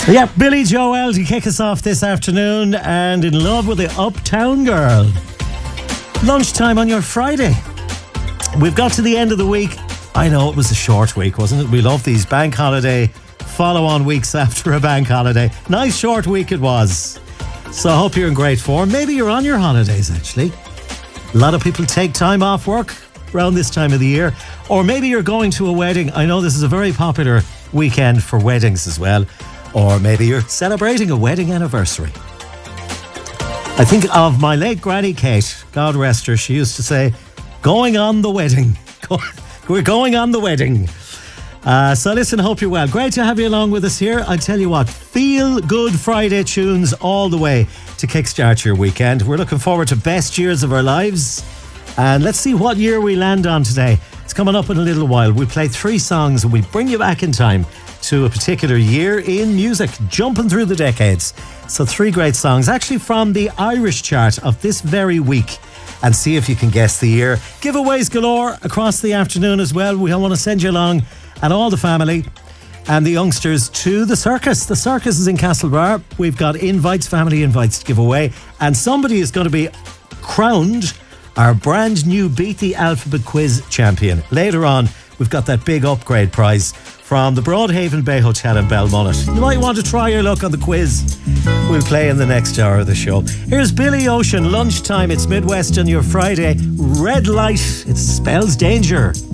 Yeah, Billy Joel to kick us off this afternoon, and In Love with the Uptown Girl. Lunchtime on your Friday. We've got to the end of the week. I know it was a short week, wasn't it? We love these bank holiday follow-on weeks after a bank holiday. Nice short week it was. So I hope you're in great form. Maybe you're on your holidays, actually. A lot of people take time off work around this time of the year. Or maybe you're going to a wedding. I know this is a very popular weekend for weddings as well. Or maybe you're celebrating a wedding anniversary. I think of my late Granny Kate, God rest her. She used to say, going on the wedding. We're going on the wedding. So listen, hope you're well. Great to have you along with us here. I tell you what, feel good Friday tunes all the way to kickstart your weekend. We're looking forward to best years of our lives. And let's see what year we land on today. It's coming up in a little while. We play 3 songs and we bring you back in time to a particular year in music, jumping through the decades. So 3 great songs, actually from the Irish chart of this very week. And see if you can guess the year. Giveaways galore across the afternoon as well. We want to send you along, and all the family and the youngsters, to the circus. The circus is in Castlebar. We've got family invites to give away. And somebody is going to be crowned our brand new Beat the Alphabet Quiz champion. Later on, we've got that big upgrade prize from the Broadhaven Bay Hotel in Belmullet. You might want to try your luck on the quiz. We'll play in the next hour of the show. Here's Billy Ocean, Lunchtime. It's Midwest on your Friday. Red light, it spells danger.